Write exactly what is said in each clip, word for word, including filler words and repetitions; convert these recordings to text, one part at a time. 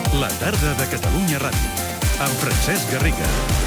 La tarda de Catalunya Ràdio, amb Francesc Garriga.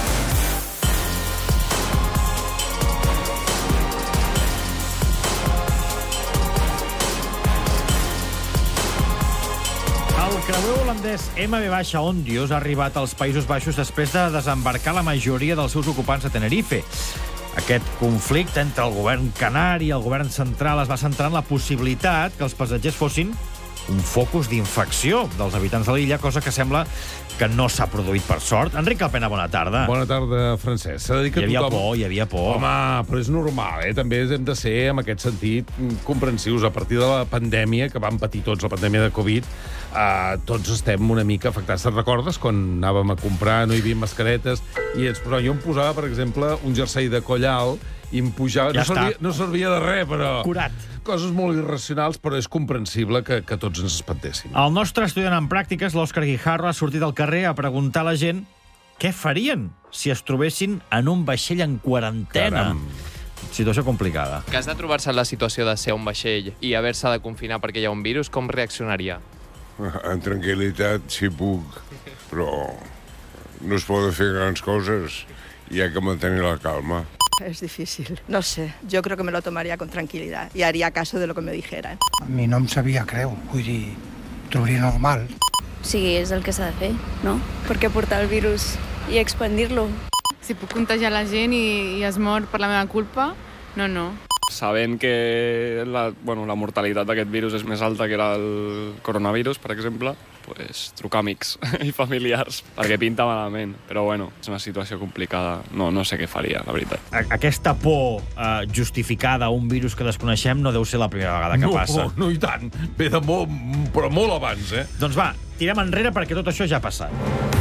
El creuer holandès eme ve Ondius ha arribat als Països Baixos després de desembarcar la majoria dels seus ocupants a Tenerife. Aquest conflicte entre el govern canari i el govern central es va centrar en la possibilitat que els passatgers fossin un focus d'infecció dels habitants de l'illa, cosa que sembla que no s'ha produït per sort. Enric Alpena, bona tarda. Bona tarda, Francesc. S'ha de dir que hi havia tothom... por, hi havia por. Home, però és normal, eh? També hem de ser, en aquest sentit, comprensius. A partir de la pandèmia, que vam patir tots, la pandèmia de Covid, eh, tots estem una mica afectats. Te'n recordes quan anàvem a comprar, no hi havia mascaretes, i ens, però jo em posava, per exemple, un jersei de coll alt, i em pujava... Ja no, servia, no servia de res, però... Curat. Coses molt irracionals, però és comprensible que, que tots ens espantéssim. El nostre estudiant en pràctiques, l'Òscar Guijarro, ha sortit al carrer a preguntar a la gent què farien si es trobessin en un vaixell en quarantena. Caram. Situació complicada. En cas de trobar-se en la situació de ser un vaixell i haver-se de confinar perquè hi ha un virus, com reaccionaria? En tranquil·litat, si puc, però no es poden fer grans coses i hi ha que mantenir la calma. Es difícil, no sé. Yo creo que me lo tomaría con tranquilidad y haría caso de lo que me dijeran. A mi no em sabia creu, vull dir, trobaria normal. Sí, és el que s'ha de fer, no? Per què portar el virus i expandir-lo? Si puc contagiar la gent i, i es mor per la meva culpa, no, no. Sabent que la, bueno, la mortalitat d'aquest virus és més alta que era el coronavirus, per exemple, pues, trucar amics i familiars, perquè pinta malament. Però, bueno, és una situació complicada. No, no sé què faria, la veritat. Aquesta por eh, justificada a un virus que desconeixem no deu ser la primera vegada que no, passa. No, no, i tant. Ve de molt, però molt abans, eh? Doncs va, tirem enrere perquè tot això ja ha passat.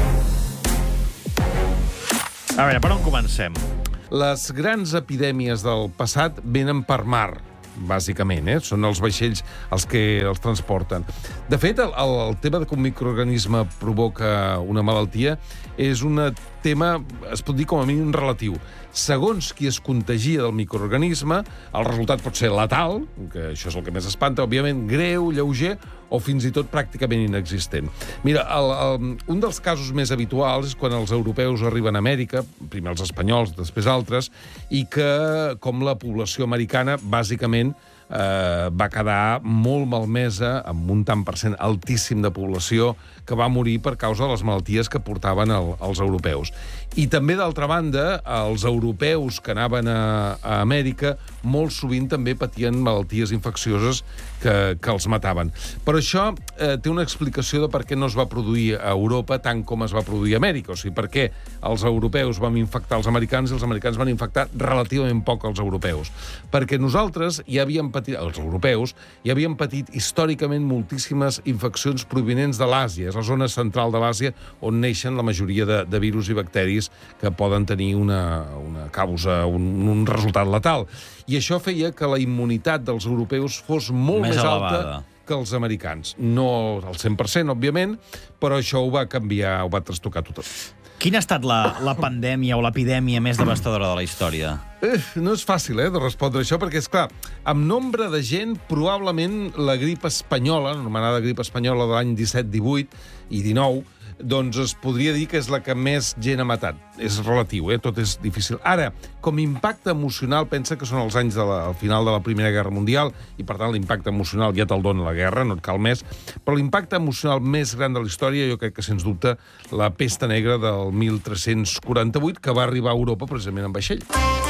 A veure, per on comencem? Les grans epidèmies del passat venen per mar, bàsicament, eh? Són els vaixells els que els transporten. De fet, el, el, el tema de que un microorganisme provoca una malaltia és un tema, es pot dir com a mínim relatiu. Segons qui es contagia del microorganisme, el resultat pot ser letal, que això és el que més espanta, òbviament, greu, lleuger, o fins i tot pràcticament inexistent. Mira, el, el, un dels casos més habituals és quan els europeus arriben a Amèrica, primer els espanyols, després altres, i que, com la població americana, bàsicament, eh, va quedar molt malmesa, amb un tant per cent altíssim de població, que va morir per causa de les malalties que portaven el, els europeus. I també, d'altra banda, els europeus que anaven a, a Amèrica molt sovint també patien malalties infeccioses que, que els mataven. Però això eh, té una explicació de per què no es va produir a Europa tant com es va produir a Amèrica. O sigui, per què els europeus vam infectar els americans i els americans van infectar relativament poc els europeus. Perquè nosaltres ja havíem patit, els europeus, ja havíem patit històricament moltíssimes infeccions provinents de l'Àsia. És la zona central de l'Àsia on neixen la majoria de, de virus i bacteris que poden tenir una, una causa, un, un resultat letal. I això feia que la immunitat dels europeus fos molt més, més alta que els americans. No al cent per cent, òbviament, però això ho va canviar, ho va trastocar tot. Quina ha estat la, la pandèmia o l'epidèmia més devastadora de la història? Eh, no és fàcil, eh, de respondre això, perquè, és clar, amb nombre de gent, probablement la grip espanyola, anomenada grip espanyola de l'any disset, divuit i dinou, doncs es podria dir que és la que més gent ha matat. És relatiu, eh? Tot és difícil. Ara, com a impacte emocional, pensa que són els anys del final de la Primera Guerra Mundial, i per tant l'impacte emocional ja te'l dona la guerra, no et cal més, però l'impacte emocional més gran de la història, jo crec que, sens dubte, la pesta negra del mil tres-cents quaranta-vuit, que va arribar a Europa precisament en vaixell.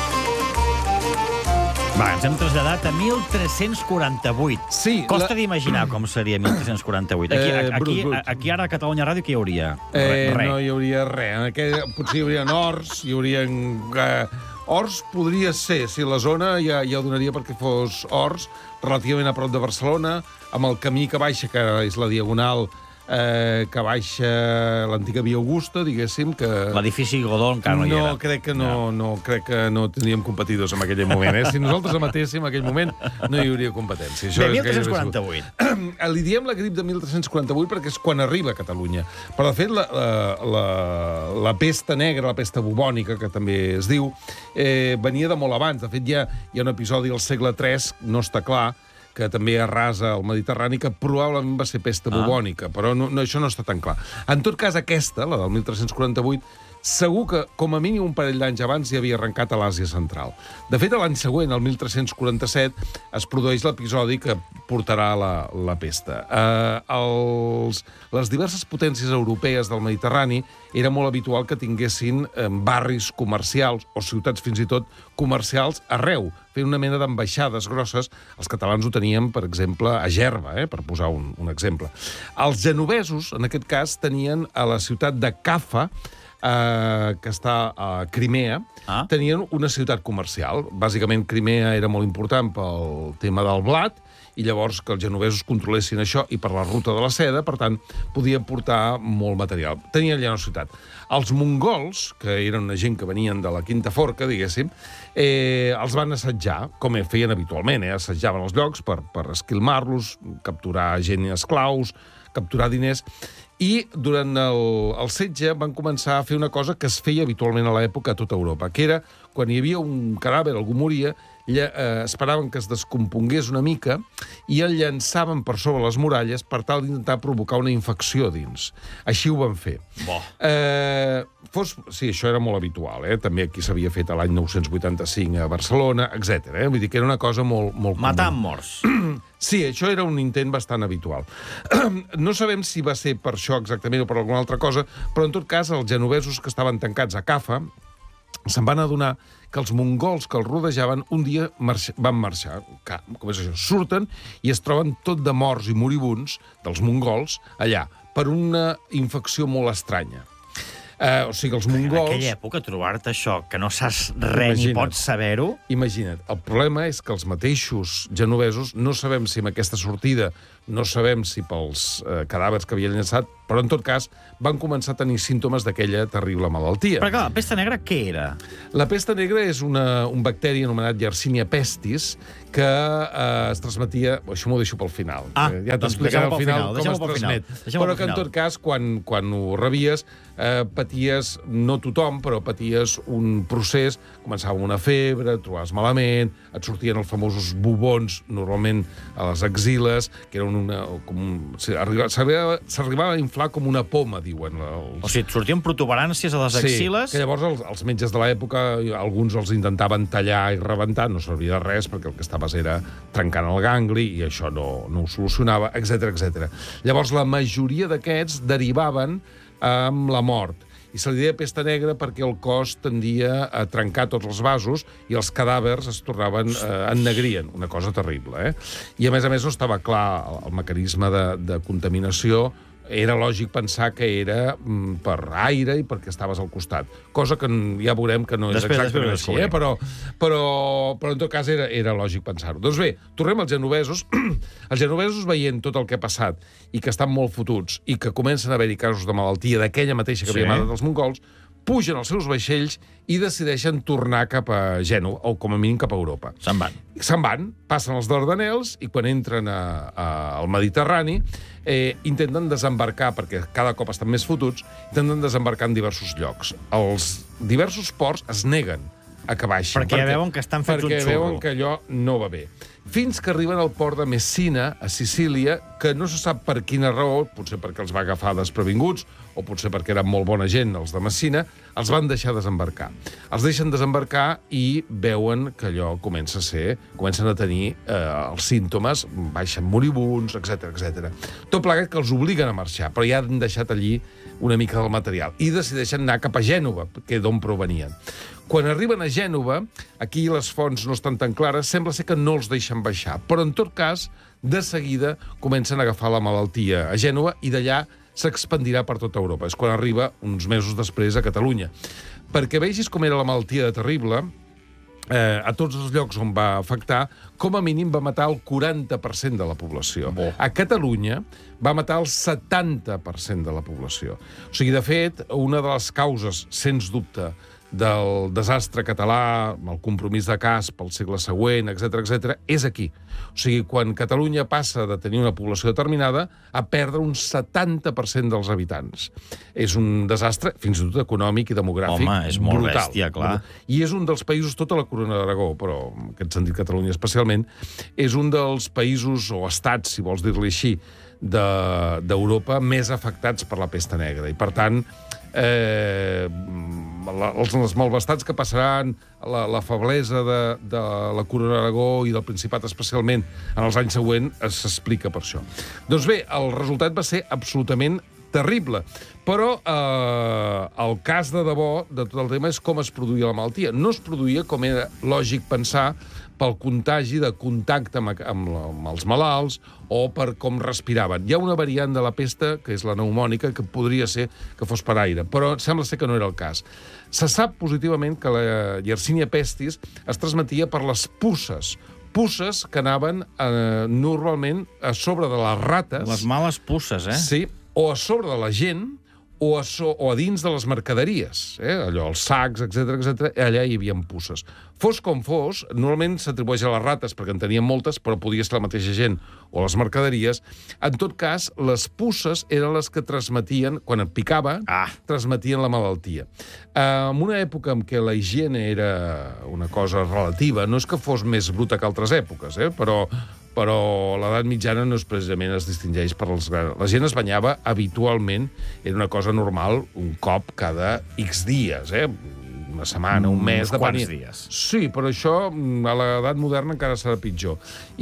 Va, ens hem traslladat a mil tres-cents quaranta-vuit. Sí, Costa la... d'imaginar com seria mil tres-cents quaranta-vuit. Aquí, Eh, aquí, brut, brut. aquí ara a Catalunya Ràdio què hi hauria? Eh, Re. no hi hauria res. En aquell, potser hi haurien horts, hi haurien... Eh, horts podria ser, si la zona ja, ja donaria perquè fos horts, relativament a prop de Barcelona, amb el camí que baixa, que és la Diagonal, eh, que baixa l'antiga Via Augusta, diguéssim, que... L'edifici Godó encara no hi era. No, crec que no, no, crec que no tindríem competidors en aquell moment. Eh? Si nosaltres emetéssim en aquell moment, no hi hauria competència. Això Bé, és mil tres-cents quaranta-vuit. Li diem la grip de mil tres-cents quaranta-vuit perquè és quan arriba a Catalunya. Però, de fet, la, la, la, la pesta negra, la pesta bubònica, que també es diu, eh, venia de molt abans. De fet, hi ha, hi ha un episodi al segle tres, no està clar, que també arrasa el Mediterrani, que probablement va ser pesta bubònica, però no, no, això no està tan clar. En tot cas, aquesta, la del mil tres-cents quaranta-vuit, segur que, com a mínim, un parell d'anys abans ja havia arrencat a l'Àsia Central. De fet, l'any següent, el mil tres-cents quaranta-set, es produeix l'episodi que portarà la, la pesta. Eh, els, les diverses potències europees del Mediterrani era molt habitual que tinguessin eh, barris comercials, o ciutats fins i tot comercials, arreu, fent una mena d'ambaixades grosses. Els catalans ho teníem, per exemple, a Gerba, eh, per posar un, un exemple. Els genovesos, en aquest cas, tenien a la ciutat de Cafa, Uh, que està a Crimea, ah. tenien una ciutat comercial. Bàsicament, Crimea era molt important pel tema del blat, i llavors que els genovesos controlessin això i per la ruta de la seda, per tant, podia portar molt material. Tenien allà una ciutat. Els mongols, que eren una gent que venien de la Quinta Forca, diguéssim, eh, els van assetjar, com feien habitualment, eh? Assetjaven els llocs per, per esquilmar-los, capturar gent i esclaus, capturar diners, i durant el, el setge van començar a fer una cosa que es feia habitualment a l'època a tota Europa, que era, quan hi havia un cadàver, algú moria, lla, eh, esperaven que es descompongués una mica i el llançaven per sobre les muralles per tal d'intentar provocar una infecció dins. Així ho van fer. Bo. Eh, fos, sí, això era molt habitual, eh? També aquí s'havia fet a l'any nou-cents vuitanta-cinc a Barcelona, etcètera. Eh? Vull dir que era una cosa molt, molt comú. Matar amb morts. Sí, això era un intent bastant habitual. No sabem si va ser per això exactament o per alguna altra cosa, però en tot cas els genovesos que estaven tancats a Cafa se'n van adonar que els mongols que els rodejaven un dia marx van marxar. Com és això? Surten i es troben tot de morts i moribuns dels mongols allà, per una infecció molt estranya. Uh, o sigui, els mongols... En aquella època, trobar-te això, que no saps res ni pots saber-ho... Imagina't. El problema és que els mateixos genovesos no sabem si amb aquesta sortida, no sabem si pels eh, cadàvers que havien llançat, però en tot cas van començar a tenir símptomes d'aquella terrible malaltia. Però clar, la pesta negra què era? La pesta negra és una, un bacteri anomenat Yersinia pestis que eh, es transmetia... Això m'ho deixo pel final. Ah, eh, ja doncs t'explicaré al final, final com es transmet. Final. Però que en tot cas, quan, quan ho rebies, eh, paties, no tothom, però paties un procés, començava amb una febre, et trobaves malament, et sortien els famosos bubons, normalment a les axiles, que eren una... S'arribava a inflar com una poma, diuen. Els... O sigui, et sortien protuberàncies a les axiles... Sí, que llavors els, els metges de l'època, alguns els intentaven tallar i rebentar, no servia de res, perquè el que estaves era trencant el gangli, i això no, no ho solucionava, etcètera, etcètera. Llavors, la majoria d'aquests derivaven amb la mort. I se li deia pesta negra perquè el cos tendia a trencar tots els vasos i els cadàvers es tornaven, eh, ennegrien, una cosa terrible, eh? I, a més a més, no estava clar el, el mecanisme de, de contaminació. Era lògic pensar que era mm, per aire i perquè estaves al costat. Cosa que ja veurem que no és després, exactament després així, eh? però, però, però en tot cas era, era lògic pensar-ho. Doncs bé, tornem als genovesos. Els genovesos, veient tot el que ha passat i que estan molt fotuts i que comencen a haver-hi casos de malaltia d'aquella mateixa que sí. havia matat els mongols, pugen als seus vaixells i decideixen tornar cap a Gènova, o com a mínim cap a Europa. Se'n van. Se'n van, passen els Dardanels, i quan entren a, a, al Mediterrani, eh, intenten desembarcar, perquè cada cop estan més fotuts, intenten desembarcar en diversos llocs. Els diversos ports es neguen a que baixin. Perquè, perquè veuen que estan fets un xurro. Perquè veuen que allò no va bé. Fins que arriben al port de Messina, a Sicília, que no se sap per quina raó, potser perquè els va agafar desprevinguts, o potser perquè eren molt bona gent, els de Messina, els van deixar desembarcar. Els deixen desembarcar i veuen que allò comença a ser... Comencen a tenir eh, els símptomes, baixen moribuns, etcètera, etcètera. Tot plegat que els obliguen a marxar, però ja han deixat allí una mica del material. I decideixen anar cap a Gènova, que d'on provenien. Quan arriben a Gènova, aquí les fonts no estan tan clares, sembla ser que no els deixen baixar. Però, en tot cas, de seguida comencen a agafar la malaltia a Gènova i d'allà s'expandirà per tota Europa. És quan arriba, uns mesos després, a Catalunya. Perquè vegis com era la malaltia de terrible, eh, a tots els llocs on va afectar, com a mínim va matar el quaranta per cent de la població. Bo. A Catalunya va matar el setanta per cent de la població. O sigui, de fet, una de les causes, sens dubte, del desastre català, el compromís de Casp pel segle següent, etcètera, etcètera, és aquí. O sigui, quan Catalunya passa de tenir una població determinada a perdre un setanta per cent dels habitants. És un desastre, fins i tot econòmic i demogràfic, Home, és molt brutal. bèstia, clar. I és un dels països, tota la Corona d'Aragó, però en aquest sentit Catalunya especialment, és un dels països o estats, si vols dir-li així, d'Europa de, més afectats per la pesta negra. I, per tant, eh, els, els malvestats que passaran, la, la feblesa de, de la Corona d'Aragó i del Principat especialment en els anys següents s'explica per això. Doncs bé, el resultat va ser absolutament terrible. Però eh, el cas de debò de tot el tema és com es produïa la malaltia. No es produïa, com era lògic pensar, pel contagi de contacte amb, amb, amb els malalts o per com respiraven. Hi ha una variant de la pesta, que és la pneumònica, que podria ser que fos per aire, però sembla ser que no era el cas. Se sap positivament que la Yersinia pestis es transmetia per les pusses, pusses que anaven eh, normalment a sobre de les rates. Les males pusses, eh? Sí, o a sobre de la gent, o a, so, o a dins de les mercaderies, eh? Allò, els sacs, etcètera, etcètera, allà hi havia pusses. Fos com fos, normalment s'atribueix a les rates, perquè en tenien moltes, però podia ser la mateixa gent, o les mercaderies. En tot cas, les pusses eren les que transmetien, quan et picava, ah. transmetien la malaltia. Eh, en una època en què la higiene era una cosa relativa, no és que fos més bruta que altres èpoques, eh? però... però l'edat mitjana no és precisament es distingeix per els grans. La gent es banyava habitualment, era una cosa normal, un cop cada X dies, eh? Una setmana, un mes... Uns quants dies. Sí, però això a l'edat moderna encara serà pitjor.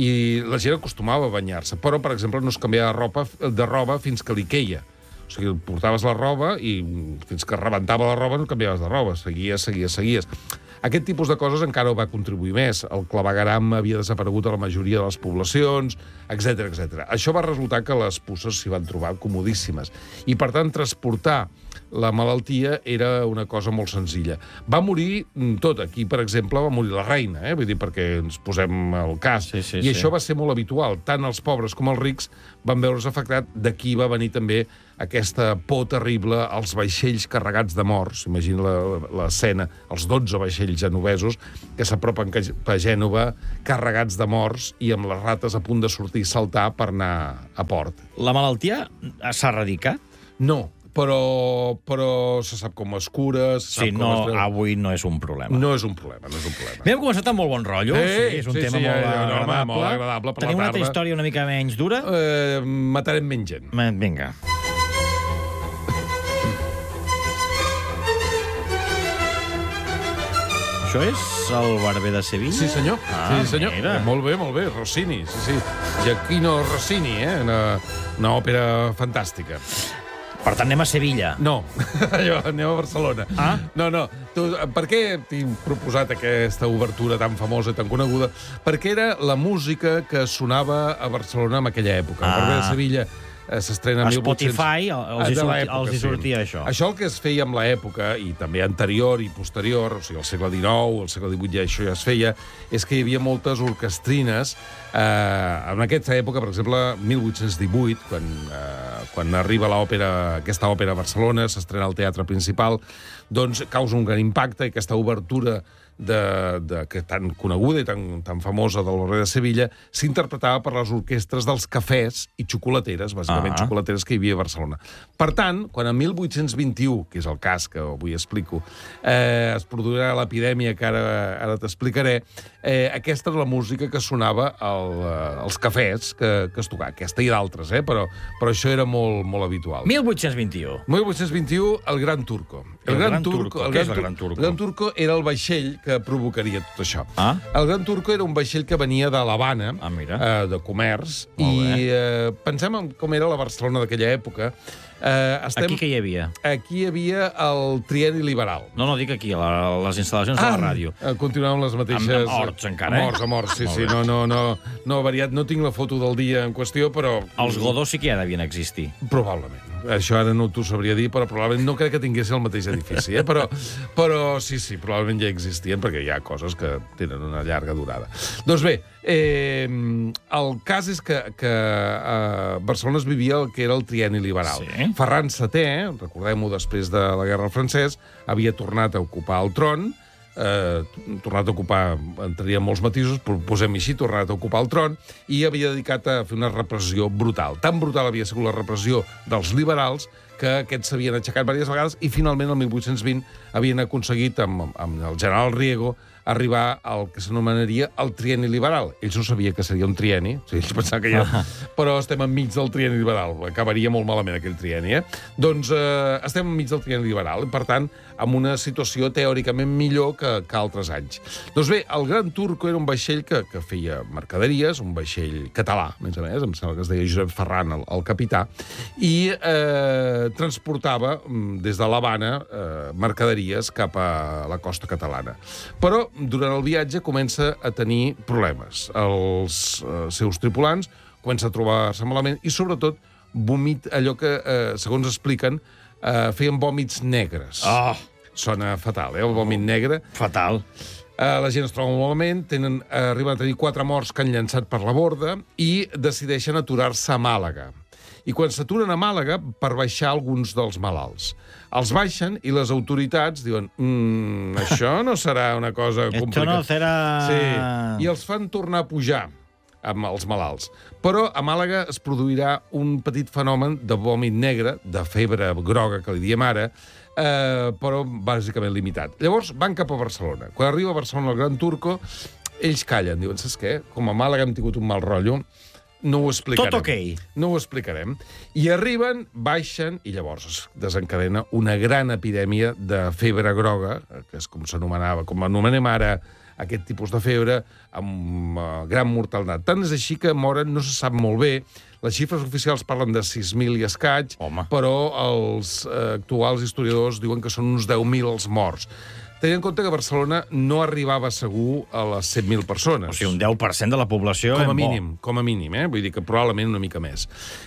I la gent acostumava a banyar-se, però, per exemple, no es canviava de roba, de roba fins que li queia. O sigui, portaves la roba i fins que rebentava la roba no canviaves de roba. Seguies, seguies, seguies. Aquest tipus de coses encara va contribuir més. El clavegueram havia desaparegut a la majoria de les poblacions, etcètera, etcètera. Això va resultar que les pusses s'hi van trobar comodíssimes. I, per tant, transportar la malaltia era una cosa molt senzilla. Va morir tot. Aquí, per exemple, va morir la reina, eh? Vull dir, perquè ens posem al cas. Sí, sí, I sí. això va ser molt habitual. Tant els pobres com els rics van veure's afectat. D'aquí va venir també aquesta por terrible als vaixells carregats de morts. Imagina l'escena, els dotze vaixells genovesos que s'apropen a Gènova carregats de morts i amb les rates a punt de sortir i saltar per anar a port. La malaltia s'ha erradicat? No, però, però se sap com es cura... Se sap Sí, com no, es... avui no és un problema. No és un problema, no és un problema. Bé, hem començat amb molt bon rotllo. Eh, sí, és un sí, tema sí, molt, eh, no, agradable. home, molt agradable per la Tenim una altra tarda. història una mica menys dura? Eh, matarem menys gent. Vinga. Això és el Barber de Sevilla? Sí, senyor. Ah, sí, senyor. mira. Eh, molt bé, molt bé. Rossini, sí, sí. Giacchino Rossini, eh? Una, una òpera fantàstica. Per tant, anem a Sevilla. No, allò, anem a Barcelona. Ah? No, no. Tu, per què tinc proposat aquesta obertura tan famosa i tan coneguda? Perquè era la música que sonava a Barcelona en aquella època. Ah. El Barber de Sevilla s'estrena A en mil vuit-cents... Spotify els hi, de sortia, l'època, els hi sí. sortia això. Això el que es feia amb l'època, i també anterior i posterior, o sigui, al segle dinou, al segle divuit ja això ja es feia, és que hi havia moltes orquestrines. Eh, en aquesta època, per exemple, mil vuit-cents divuit, quan, eh, quan arriba l'òpera, aquesta òpera a Barcelona, s'estrena al Teatre Principal, doncs causa un gran impacte i aquesta obertura de, de, que tan coneguda i tan, tan famosa del Barber de Sevilla s'interpretava per les orquestres dels cafès i xocolateres, bàsicament Ah. xocolateres que hi havia a Barcelona. Per tant, quan en mil vuit-cents vint-i-u, que és el cas que avui explico, eh, es produirà l'epidèmia que ara, ara t'explicaré, eh, aquesta és la música que sonava al, eh, als cafès que, que es tocava. Aquesta i d'altres, eh, però, però això era molt, molt habitual. mil vuit-cents vint-i-u. mil vuit-cents vint-i-u, el Gran Turco. El Gran Turco. Què és el Gran Turco? El Gran Turco era el vaixell que provocaria tot això. Ah? El Gran Turco era un vaixell que venia de l'Havana, Ah, mira. eh, de comerç, Molt i eh, pensem en com era la Barcelona d'aquella època. Eh, estem... Aquí què hi havia? Aquí hi havia el trienni liberal. No, no, dic aquí, a la, les instal·lacions de la ràdio. Eh, continuem amb les mateixes... Amb- amb horts, encara, eh? Amb horts, amb horts, sí, Molt sí. bé. No, no, no, no ha variat. No tinc la foto del dia en qüestió, però... Els Godó sí que ja devien existir. Probablement. Això ara no t'ho sabria dir, però probablement no crec que tinguessin el mateix edifici, eh? però, però sí, sí, probablement ja existien, perquè hi ha coses que tenen una llarga durada. Doncs bé, eh, el cas és que, que a Barcelona es vivia el que era el trienni liberal. Sí. Ferran setè, recordem-ho, després de la Guerra del Francès, havia tornat a ocupar el tron, eh, tornat a ocupar, entraria molts matisos, però posem-hi així, tornat a ocupar el tron, i havia dedicat a fer una repressió brutal. Tan brutal havia sigut la repressió dels liberals que aquests s'havien aixecat diverses vegades i finalment el mil vuit-cents vint havien aconseguit, amb, amb el general Riego, arribar al que s'anomenaria el trienni liberal. Ells no sabien que seria un trienni, o sigui, ells pensaven que ja... però estem enmig del trienni liberal. Acabaria molt malament aquell trienni, eh? Doncs eh, estem enmig del trienni liberal, per tant, amb una situació teòricament millor que, que altres anys. Doncs bé, el Gran Turco era un vaixell que, que feia mercaderies, un vaixell català, a més a més, em sembla que es deia Josep Ferran, el, el capità, i eh, transportava des de l'Havana eh, mercaderies cap a la costa catalana. Però durant el viatge comença a tenir problemes. Els eh, seus tripulants comencen a trobar-se malament i, sobretot, vomit, allò que, eh, segons expliquen, eh, feien vòmits negres. Oh! Sona fatal, eh, el vòmit negre. Fatal. Eh, la gent es troba molt malament, tenen, eh, arriben a tenir quatre morts que han llançat per la borda i decideixen aturar-se a Màlaga. I quan s'aturen a Màlaga, per baixar alguns dels malalts. Els baixen i les autoritats diuen mmm, això no serà una cosa complicada. Esto no serà... Sí, i els fan tornar a pujar amb els malalts. Però a Màlaga es produirà un petit fenomen de vòmit negre, de febre groga, que li diem ara, eh, però bàsicament limitat. Llavors van cap a Barcelona. Quan arriba a Barcelona el Gran Turco, ells callen. Diuen, saps què? Com a Màlaga hem tingut un mal rotllo, no ho explicarem. Tot ok. No ho explicarem. I arriben, baixen, i llavors es desencadena una gran epidèmia de febre groga, que és com s'anomenava, com anomenem ara aquest tipus de febre, amb uh, gran mortalitat. Tant és així que moren, no se sap molt bé, les xifres oficials parlen de sis mil i escaig, Home. però els uh, actuals historiadors diuen que són uns deu mil els morts. Tenint en compte que Barcelona no arribava segur a les cent mil persones. O sigui, un deu per cent de la població... Com a mínim, com a mínim, eh? Vull dir que probablement una mica més.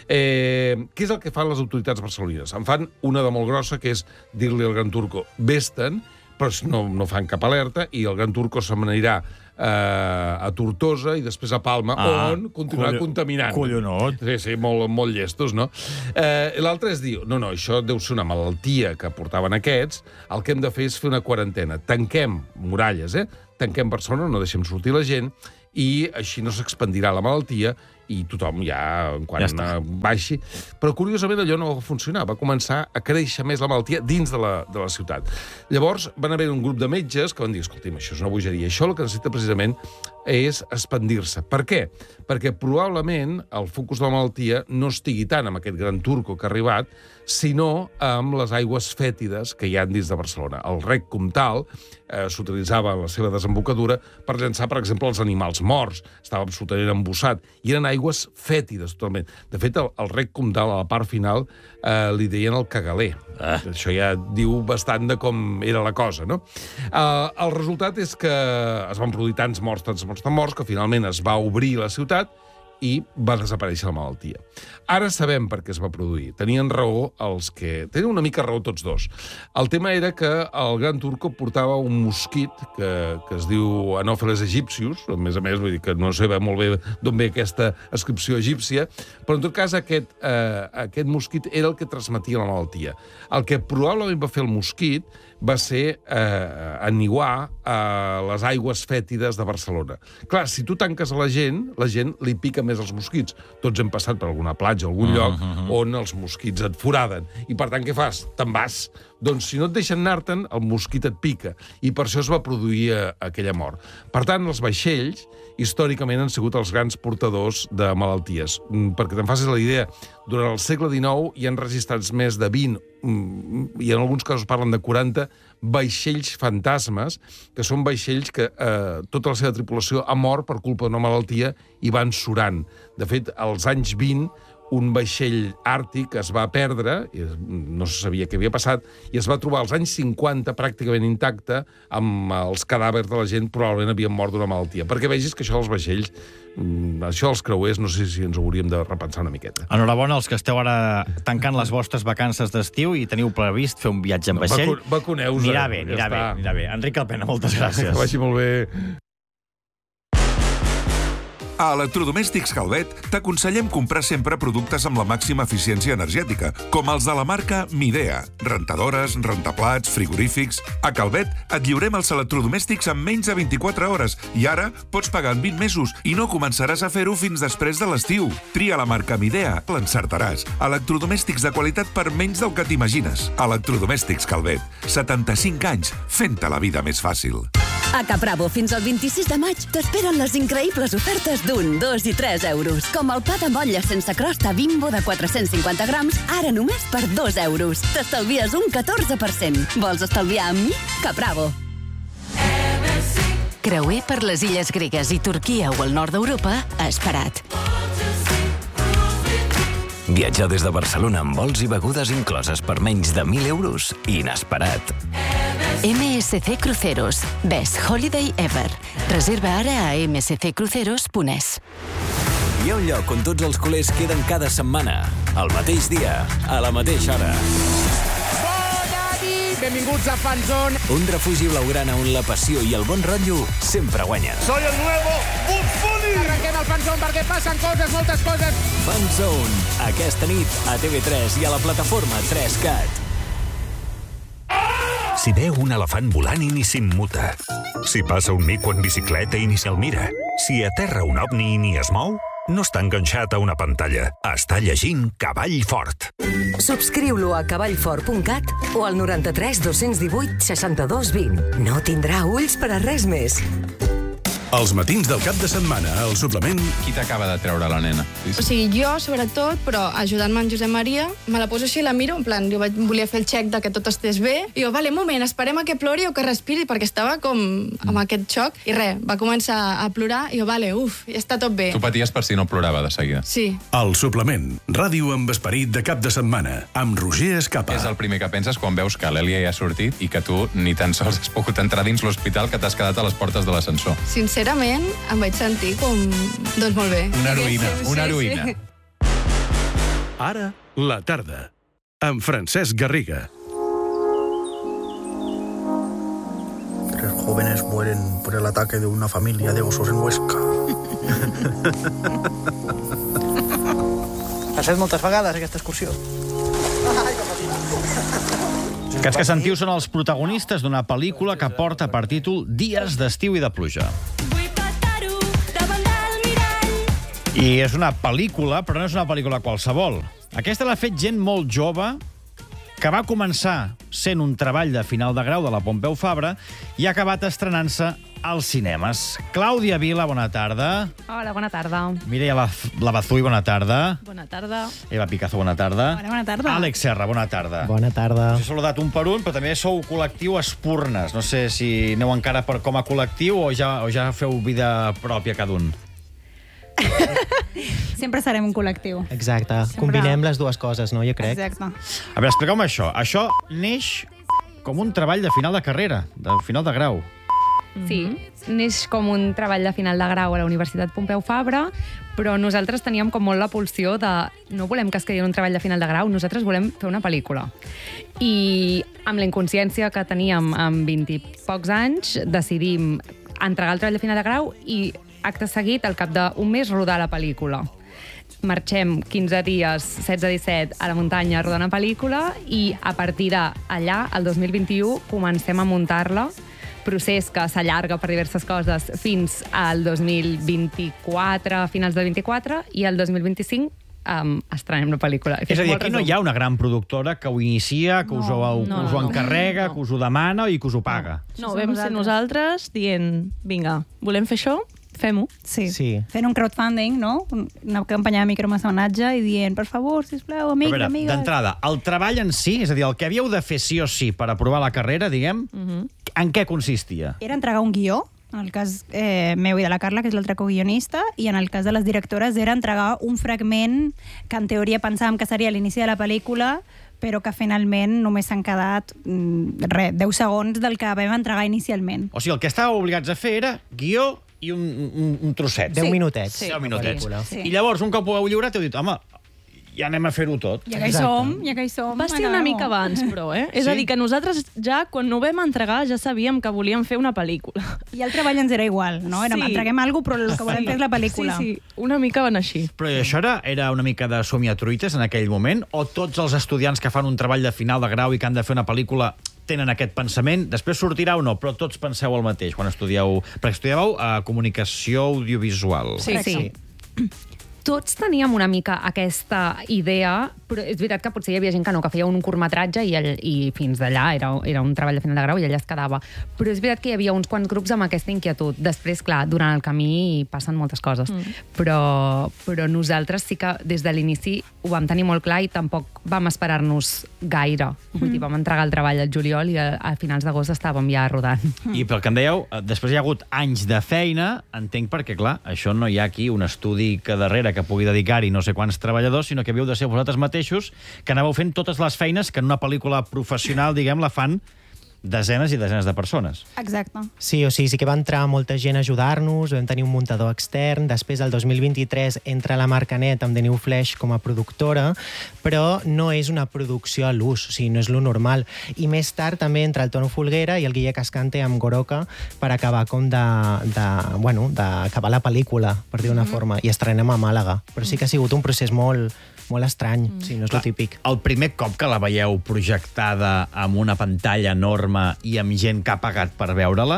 Eh, què és el que fan les autoritats barcelonines? En fan una de molt grossa, que és dir-li al Gran Turco, vés-te'n, però no, no fan cap alerta, i el Gran Turco se'n anirà eh, a Tortosa i després a Palma, ah, on continuarà collo, contaminant. Collonot. Sí, sí, molt, molt llestos, no? Eh, L'altre és dir, no, no, això deu ser una malaltia que portaven aquests, el que hem de fer és fer una quarantena. Tanquem muralles, eh? Tanquem Barcelona, no deixem sortir la gent, i així no s'expandirà la malaltia i tothom ja, quan ja baixi. Però, curiosament, allò no va funcionar. Va començar a créixer més la malaltia dins de la, de la ciutat. Llavors, van haver un grup de metges que van dir, escolti'm, això és una bogeria. Això el que necessita precisament és expandir-se. Per què? Perquè probablement el focus de la malaltia no estigui tant amb aquest Gran Turco que ha arribat, sinó amb les aigües fètides que hi ha dins de Barcelona. El rec Comtal eh, s'utilitzava en la seva desembocadura per llançar, per exemple, els animals morts. Estava absolutament embussat. I eren aigües fètides, totalment. De fet, el, el rec Comtal, a la part final, eh, li deien el cagaler. Ah. Això ja diu bastant de com era la cosa, no? Eh, el resultat és que es van produir tants morts, tants morts, tants morts, que finalment es va obrir la ciutat i va desaparèixer la malaltia. Ara sabem per què es va produir. Tenien raó els que... Tenien una mica raó tots dos. El tema era que el Gran Turco portava un mosquit que, que es diu Anopheles aegyptius, a més a més, vull dir que no sé molt bé d'on ve aquesta inscripció egípcia, però en tot cas aquest, eh, aquest mosquit era el que transmetia la malaltia. El que probablement va fer el mosquit va ser eh, eniguar eh, les aigües fètides de Barcelona. Clar, si tu tanques a la gent, la gent li pica més els mosquits. Tots hem passat per alguna platja, algun uh -huh. lloc, on els mosquits et foraden. I, per tant, què fas? Te'n vas. Doncs, si no et deixen anar-te'n, el mosquit et pica. I per això es va produir eh, aquella mort. Per tant, els vaixells, històricament, han sigut els grans portadors de malalties. Mm, perquè te'n facis la idea, durant el segle dinou hi han registrats més de vint, mm, i en alguns casos parlen de quaranta, vaixells fantasmes, que són vaixells que eh, tota la seva tripulació ha mort per culpa d'una malaltia i van surant. De fet, als anys vint, un vaixell àrtic es va perdre, i no se sabia què havia passat, i es va trobar als anys cinquanta pràcticament intacte, amb els cadàvers de la gent probablement havien mort d'una malaltia. Perquè vegis que això dels vaixells, això dels creuers, no sé si ens ho hauríem de repensar una miqueta. Enhorabona als que esteu ara tancant les vostres vacances d'estiu i teniu previst fer un viatge en vaixell. No, vacuneu-vos. Anirà bé, anirà bé, anirà bé. Enric Alpena, moltes gràcies. Que vagi molt bé. A Electrodomèstics Calvet t'aconsellem comprar sempre productes amb la màxima eficiència energètica, com els de la marca Midea. Rentadores, rentaplats, frigorífics... A Calvet et lliurem els electrodomèstics en menys de vint-i-quatre hores i ara pots pagar en vint mesos i no començaràs a fer-ho fins després de l'estiu. Tria la marca Midea, l'encertaràs. Electrodomèstics de qualitat per menys del que t'imagines. Electrodomèstics Calvet. setanta-cinc anys fent-te la vida més fàcil. A Capravo, fins al vint-i-sis de maig, t'esperen les increïbles ofertes d'un, dos i tres euros. Com el pa de motlla sense crosta Bimbo de quatre-cents cinquanta grams, ara només per dos euros. T'estalvies un catorze per cent. Vols estalviar amb mi? Capravo. Creuer per les illes gregues i Turquia o el nord d'Europa, esperat. Viatjar des de Barcelona amb vols i begudes incloses per menys de mil euros, inesperat. M S C Cruceros. Best Holiday Ever. Reserva ara a m s c cruceros punt e s. Hi ha un lloc on tots els culers queden cada setmana, al mateix dia, a la mateixa hora. Bona nit! Benvinguts a Fanzone. Un refugi blaugrana on la passió i el bon rotllo sempre guanyen. Soy el nuevo Bugs Bunny! Arrenquem el Fanzone perquè passen coses, moltes coses. Fanzone, aquesta nit a T V tres i a la plataforma tres cat. Si veu un elefant volant i ni s'immuta. Si passa un mico en bicicleta i ni se'l mira. Si aterra un ovni i ni es mou, no està enganxat a una pantalla. Està llegint Cavall Fort. Subscriu-lo a cavallfort punt cat o al noranta-tres dos-cents divuit seixanta-dos vint. No tindrà ulls per a res més. Els matins del cap de setmana, al suplement... Qui t'acaba de treure la nena? O sigui, jo, sobretot, però ajudant-me en Josep Maria, me la poso així i la miro, en plan, jo vaig, volia fer el check de que tot estés bé, i jo, vale, un moment, esperem a que plori o que respiri, perquè estava com amb aquest xoc, i res, va començar a plorar, i jo, vale, uf, ja està tot bé. Tu paties per si no plorava de seguida. Sí. El suplement, ràdio amb esperit de cap de setmana, amb Roger Escapa. És el primer que penses quan veus que l'Èlia ja ha sortit i que tu ni tan sols has pogut entrar dins l'hospital que t'has quedat a les portes de l'ascensor. Sincerament, em vaig sentir com... doncs molt bé. Una heroïna, una heroïna. Sí, sí. Ara, la tarda, amb Francesc Garriga. Tres jóvenes mueren por el ataque de una familia de osos en Huesca. Has fet moltes vegades aquesta excursió? Aquests que sentiu són els protagonistes d'una pel·lícula que porta per títol Dies d'estiu i de pluja. I és una pel·lícula, però no és una pel·lícula qualsevol. Aquesta l'ha fet gent molt jove, que va començar sent un treball de final de grau de la Pompeu Fabra i ha acabat estrenant-se als cinemes. Clàudia Vila, bona tarda. Hola, bona tarda. Mireia Labazuy, bona tarda. Bona tarda. Eva Picazo, bona tarda. Bona, bona tarda. Àlex Serra, bona tarda. Bona tarda. Us he saludat un per un, però també sou col·lectiu Espurnes. No sé si aneu encara per com a col·lectiu o ja, o ja feu vida pròpia cada un. Sempre serem un col·lectiu. Exacte. Sempre... Combinem les dues coses, no? Jo crec. Exacte. A veure, expliqueu-me això. Això neix com un treball de final de carrera, de final de grau. Sí, neix com un treball de final de grau a la Universitat Pompeu Fabra, però nosaltres teníem com molt la pulsió de no volem que es quedi en un treball de final de grau, nosaltres volem fer una pel·lícula. I amb la inconsciència que teníem amb vint i pocs anys, decidim entregar el treball de final de grau i acte seguit, al cap d'un mes, rodar la pel·lícula. Marxem quinze dies, setze a disset, a la muntanya a rodar una pel·lícula i a partir d'allà, el dos mil vint-i-u, comencem a muntar-la, procés que s'allarga per diverses coses fins al dos mil vint-i-quatre, finals del vint-i-quatre, i el dos mil vint-i-cinc um, estrenem la pel·lícula. És a dir, aquí no hi ha una gran productora que ho inicia, que us ho, no, que us ho encarrega, no. que us ho demana i que us ho paga. No, no vam ser nosaltres dient, vinga, volem fer això? Fem-ho. Sí. sí. Fent un crowdfunding, no? Una campanya de micromecenatge i dient, per favor, sisplau, amics, veure, amigues... D'entrada, el treball en si, és a dir, el que havíeu de fer sí o sí per aprovar la carrera, diguem, uh -huh. en què consistia? Era entregar un guió, en el cas eh, meu i de la Carla, que és l'altra coguionista, i en el cas de les directores era entregar un fragment que en teoria pensàvem que seria l'inici de la pel·lícula, però que finalment només s'han quedat res, deu segons del que vam entregar inicialment. O sigui, el que estàveu obligats a fer era guió i un, un, un trosset. Deu sí. minutets. Sí. Deu minutets. Sí. I llavors, un cop ho heu lliurat, heu dit, home, ja anem a fer-ho tot. Ja que hi som, ja que hi som. Va ser una mica abans, però, eh? És a dir, que nosaltres ja, quan ho vam entregar, ja sabíem que volíem fer una pel·lícula. I el treball ens era igual, no? Érem, entreguem alguna cosa, però el que volem fer és la pel·lícula. Sí, sí, una mica van així. Però això era, era una mica de somiatruites en aquell moment? O tots els estudiants que fan un treball de final de grau i que han de fer una pel·lícula tenen aquest pensament? Després sortirà o no, però tots penseu el mateix quan estudieu... Perquè estudiàveu uh, comunicació audiovisual. Sí, sí. Tots teníem una mica aquesta idea, però és veritat que potser hi havia gent que no, que feia un curtmetratge i, el, i fins d'allà era, era un treball de final de grau i allà es quedava. Però és veritat que hi havia uns quants grups amb aquesta inquietud. Després, clar, durant el camí passen moltes coses. Mm. Però, però nosaltres sí que des de l'inici ho vam tenir molt clar i tampoc vam esperar-nos gaire. Mm. Vull dir, vam entregar el treball al juliol i a, a finals d'agost estàvem ja rodant. Mm. I pel que em dèieu, després hi ha hagut anys de feina, entenc perquè, clar, això no hi ha aquí un estudi que darrere que pugui dedicar-hi no sé quants treballadors, sinó que havíeu de ser vosaltres mateixos que anàveu fent totes les feines que en una pel·lícula professional, diguem, la fan desenes i desenes de persones. Exacte. Sí, o sigui, sí que va entrar molta gent a ajudar-nos, vam tenir un muntador extern, després el dos mil vint-i-tres entra la Marca Net amb The New Flash com a productora, però no és una producció a l'ús, o sigui, no és lo normal. I més tard també entra el Tono Folguera i el Guille Cascante amb Goroca per acabar com de, de bueno, d'acabar la pel·lícula, per dir una mm-hmm. forma, i estrenem a Màlaga. Però sí que ha sigut un procés molt molt estrany, mm. sí, no és Clar, lo típic. El primer cop que la veieu projectada amb una pantalla enorme i amb gent que ha pagat per veure-la,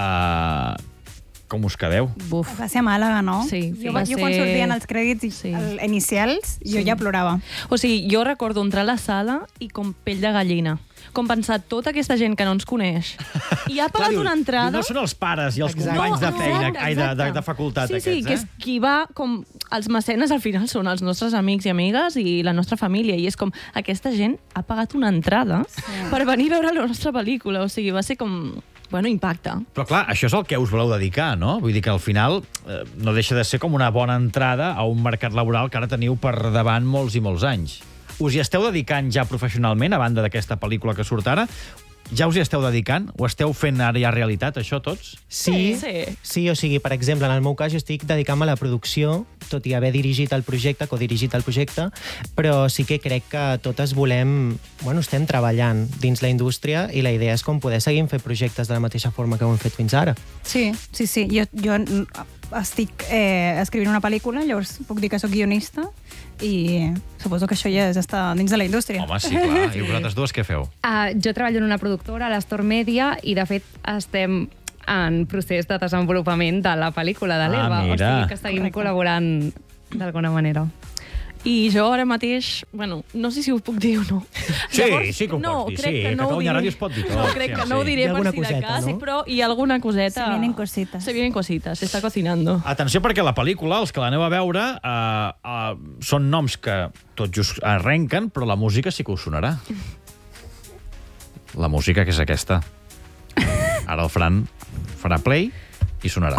eh, com us quedeu? Buf. Va ser a Màlaga, no? Sí. sí jo, jo ser... quan sortien els crèdits sí. el, inicials, jo sí. ja plorava. O sigui, jo recordo entrar a la sala i com pell de gallina. Com pensar, tota aquesta gent que no ens coneix i ha pagat Clar, una entrada... No són els pares i els exacte. companys de feina, exacte, ai, de, de, de facultat sí, aquests, sí, eh? Que és qui va com... Els mecenes al final són els nostres amics i amigues i la nostra família, i és com, aquesta gent ha pagat una entrada sí. per venir a veure la nostra pel·lícula, o sigui, va ser com... Bueno, impacte. Però clar, això és el que us voleu dedicar, no? Vull dir que al final eh, no deixa de ser com una bona entrada a un mercat laboral que ara teniu per davant molts i molts anys. Us hi esteu dedicant ja professionalment, a banda d'aquesta pel·lícula que surt ara? Ja us hi esteu dedicant? Ho esteu fent ara ja realitat, això, tots? Sí, sí, sí, o sigui, per exemple, en el meu cas jo estic dedicant-me a la producció, tot i haver dirigit el projecte, codirigit el projecte, però sí que crec que totes volem... Bueno, estem treballant dins la indústria i la idea és com poder seguir fent projectes de la mateixa forma que ho hem fet fins ara. Sí, sí, sí. Jo, jo estic eh, escrivint una pel·lícula, llavors puc dir que sóc guionista, i suposo que això ja és estar dins de la indústria. Home, sí, clar. I vosaltres dues què feu? Uh, jo treballo en una productora, a l'Astor Media, i de fet estem en procés de desenvolupament de la pel·lícula de l'Eva. Ah, mira. O sigui que seguim Correcte. col·laborant d'alguna manera. I jo ara mateix, bueno, no sé si ho puc dir o no. Sí, Llavors, sí que ho no, pots dir. Sí, a Catalunya Ràdio es pot dir tot. No, crec que no ho diré per si de cas, no? Però hi ha alguna coseta... Se vienen cositas. Se vienen cositas, se està cocinando. Atenció, perquè la pel·lícula, els que l'aneu a veure, eh, eh, són noms que tot just arrenquen, però la música sí que us sonarà. La música que és aquesta. Ara el Fran farà play i sonarà.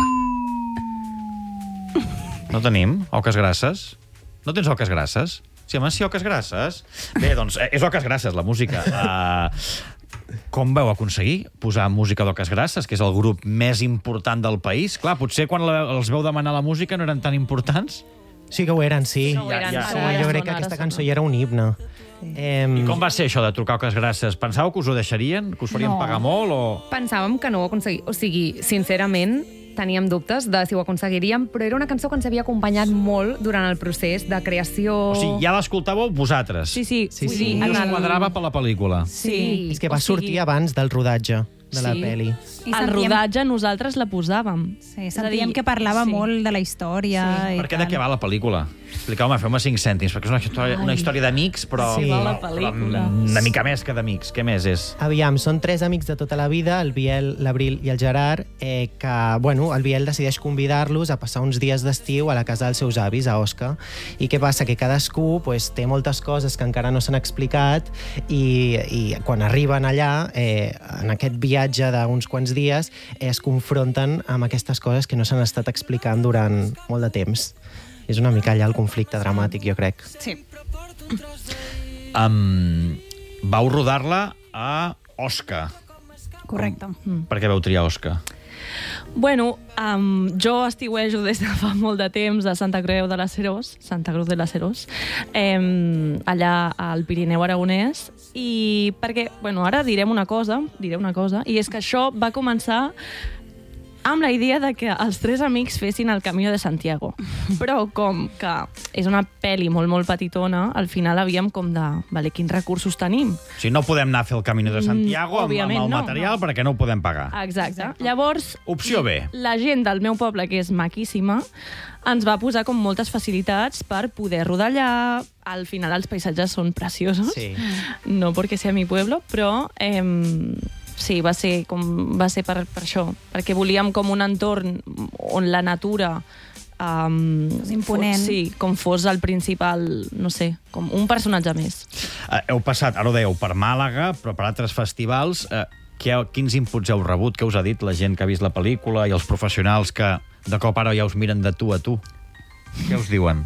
No tenim oques grasses? No tens oques grasses? Sí, home, sí, oques grasses. Bé, doncs, és oques grasses, la música. Uh, com vau aconseguir posar música d'oques grasses, que és el grup més important del país? Clar, potser quan la, els veu demanar la música no eren tan importants? Sí que ho eren, sí. No ho eren, ja, ja, ara, jo ara crec que sona, aquesta ara cançó ja era un himne. Eh, I com va ser això de trucar oques grasses? Pensàveu que us ho deixarien? Que us farien No. pagar molt? O... Pensàvem que no ho aconseguiríem. O sigui, sincerament, teníem dubtes de si ho aconseguiríem, però era una cançó que ens havia acompanyat molt durant el procés de creació... O sigui, ja l'escoltàveu vosaltres? Sí, sí. Sí, vull sí. dir, I us en el- quadrava per la pel·lícula? Sí. és que va o sigui- sortir abans del rodatge de la Sí. peli. I Al sentíem- rodatge nosaltres la posàvem. Sí, És a sentíem dir, que parlava sí. molt de la història. Sí. I Per què de tal. què va la pel·lícula? Expliqueu-me, feu-me cinc cèntims, perquè és una història, una història d'amics, però... Sí. Va la però pel·lícula. una mica més que d'amics. Què més és? Aviam, són tres amics de tota la vida, el Biel, l'Abril i el Gerard, eh, que, bueno, el Biel decideix convidar-los a passar uns dies d'estiu a la casa dels seus avis, a Osca. I què passa? Que cadascú pues, té moltes coses que encara no s'han explicat i, i quan arriben allà, eh, en aquest viatge d'uns quants dies, eh, es confronten amb aquestes coses que no s'han estat explicant durant molt de temps. És una mica allà el conflicte dramàtic, jo crec. Sí. Um, vau rodar-la a Osca. Correcte. Per què vau triar Osca? Bueno, um, jo estiuejo des de fa molt de temps a Santa Creu de la Serós, Santa Cruz de la Serós, eh, allà al Pirineu aragonès, i perquè, bueno, ara direm una cosa, diré una cosa, i és que això va començar amb la idea de que els tres amics fessin el Camino de Santiago. Però com que és una pel·li molt, molt petitona, al final havíem com de, vale, quins recursos tenim? O sigui, no podem anar a fer el Camino de Santiago amb, amb el no, material no. perquè no ho podem pagar. Exacte. Exacte. Llavors, opció B. La gent del meu poble, que és maquíssima, ens va posar com moltes facilitats per poder rodar allà. Al final els paisatges són preciosos. Sí. No perquè sea mi pueblo, però... Eh, sí, va ser, com, va ser per, per això, perquè volíem com un entorn on la natura um, imponent. Fos, sí, com fos el principal, no sé, com un personatge més. Uh, heu passat, ara ho dèieu, per Màlaga, però per altres festivals. Uh, que, quins inputs heu rebut? Què us ha dit la gent que ha vist la pel·lícula i els professionals que de cop ara ja us miren de tu a tu? Què us diuen?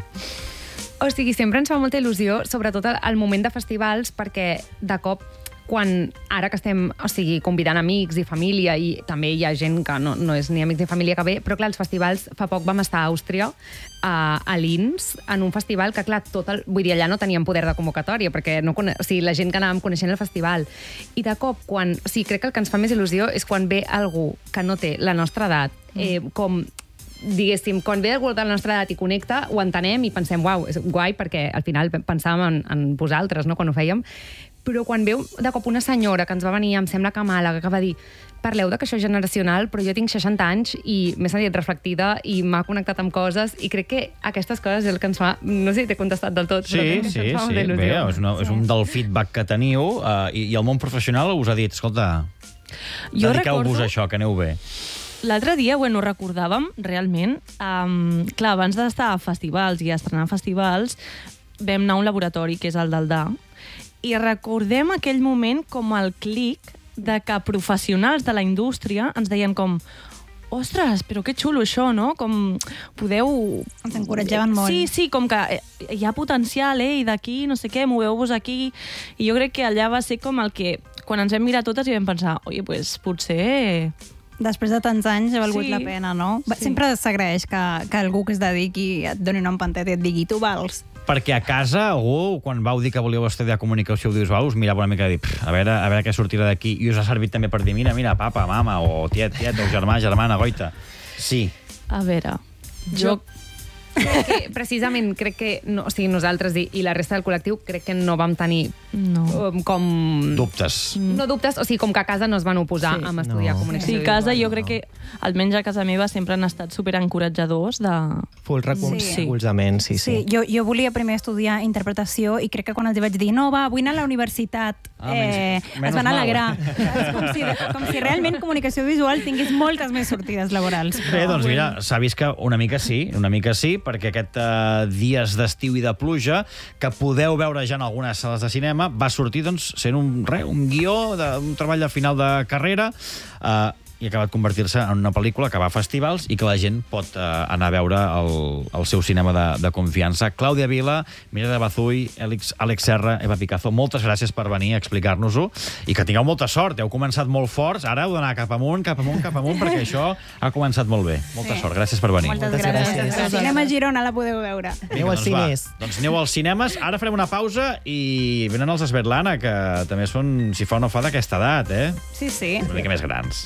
O sigui, sempre ens fa molta il·lusió, sobretot al moment de festivals, perquè de cop quan ara que estem, o sigui, convidant amics i família, i també hi ha gent que no, no és ni amics ni família que ve, però clar, els festivals, fa poc vam estar a Àustria, a, a Linz, en un festival que, clar, tot el, vull dir, allà no teníem poder de convocatòria, perquè no, o sigui, la gent que anàvem coneixent el festival. I de cop, quan, o sigui, crec que el que ens fa més il·lusió és quan ve algú que no té la nostra edat, eh, com diguéssim, quan ve algú de la nostra edat i connecta, ho entenem i pensem, uau, és guai, perquè al final pensàvem en, en vosaltres, no?, quan ho fèiem. Però quan veu de cop una senyora que ens va venir, em sembla que a Màlaga, que va dir, parleu de que això és generacional, però jo tinc seixanta anys i m'he sentit reflectida i m'ha connectat amb coses, i crec que aquestes coses és el que ens fa... No sé si t'he contestat del tot, sí, però sí, sí, sí. Bé, és, una, és un del feedback que teniu, uh, i, i el món professional us ha dit, escolta, dediqueu-vos a això, que aneu bé. L'altre dia, bueno, recordàvem, realment, um, clar, abans d'estar a festivals i estrenar festivals, vam anar a un laboratori, que és el del D A, i recordem aquell moment com el clic de que professionals de la indústria ens deien com, ostres, però que xulo això, no? Com podeu... Ens encoratjaven molt. Sí, sí, com que hi ha potencial, eh? I d'aquí, no sé què, moveu-vos aquí. I jo crec que allà va ser com el que, quan ens vam mirar totes i vam pensar, oi, pues potser... Després de tants anys ha valgut Sí. la pena, no? Sí. Sempre s'agraeix que, que algú que es dediqui et doni una empanteta i et digui, tu vals. Perquè a casa algú, quan vau dir que volíeu estudiar comunicació audiovisual, us mirava una mica i dir, a veure, a veure què sortirà d'aquí. I us ha servit també per dir, mira, mira, papa, mama, o tiet, tiet, o germà, germana, goita. Sí. A veure, jo... Crec que, precisament, crec que no, o sigui, nosaltres i, i la resta del col·lectiu crec que no vam tenir no. um, com... Dubtes. No dubtes, o sigui, com que a casa no es van oposar Sí. sí. a estudiar No. comunicació. Sí, casa, jo crec que, almenys a casa meva, sempre han estat superencoratjadors de... Full recolzament, sí, sí. Sí, jo, jo volia primer estudiar interpretació i crec que quan els vaig dir, no, va, vull anar a la universitat, Ah, eh, menys- es van menys alegrar. mal. És com si, com si realment comunicació visual tingués moltes més sortides laborals. Bé, doncs mira, s'ha vist que una mica sí, una mica sí, perquè aquest eh, dies d'estiu i de pluja, que podeu veure ja en algunes sales de cinema, va sortir doncs, sent un, re, un guió, de, un treball de final de carrera, eh, i ha acabat convertir-se en una pel·lícula que va a festivals i que la gent pot eh, anar a veure el, el seu cinema de, de confiança. Clàudia Vila, Mireia Bazuy, Àlex, Àlex Serra, Eva Picazo, moltes gràcies per venir a explicar-nos-ho i que tingueu molta sort. Heu començat molt forts, ara heu d'anar cap amunt, cap amunt, cap amunt, perquè això ha començat molt bé. Molta Sí. sort, gràcies per venir. Moltes gràcies. El cinema Girona la podeu veure. Vinga, doncs va. Doncs aneu als cinemes. Ara farem una pausa i venen els Svetlana, que també són, si fa o no fa, d'aquesta edat, eh? Sí, sí. Una mica més grans.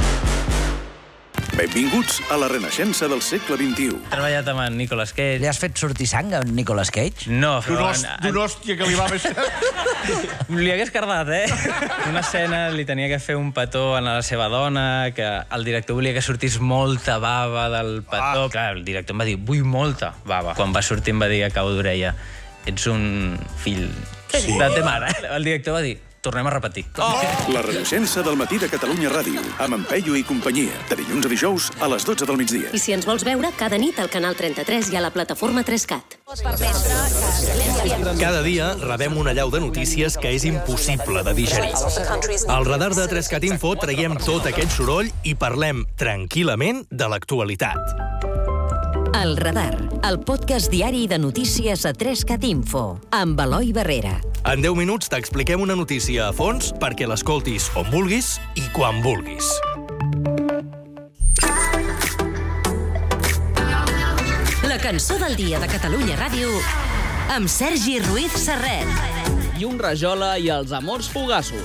Benvinguts a la renaixença del segle vint-i-u. He treballat amb en Nicolas Cage. Li has fet sortir sang a en Nicolas Cage? No, però... D'una hòstia que li va baixar. Li hagués cardat, eh? Una escena li tenia que fer un petó a la seva dona, que el director volia que sortís molta bava del petó. Ah. Clar, el director em va dir, vull molta bava. Quan va sortir em va dir a cau d'orella, ets un fill sí. de te mare. El director va dir, tornem a repetir. Oh. La renaixença del matí de Catalunya Ràdio, amb en Peyu i companyia, de dilluns a dijous a les dotze del migdia. I si ens vols veure, cada nit al canal trenta-tres i a la plataforma tres cat. Cada dia rebem una llau de notícies que és impossible de digerir. Al radar de tres cat Info traiem tot aquest soroll i parlem tranquil·lament de l'actualitat. El Radar, el podcast diari de notícies a tres cat Info, amb Eloi Barrera. En deu minuts t'expliquem una notícia a fons perquè l'escoltis on vulguis i quan vulguis. cançó del dia de Catalunya Ràdio amb Sergi Ruiz Serret. I un rajola i els amors fugassos.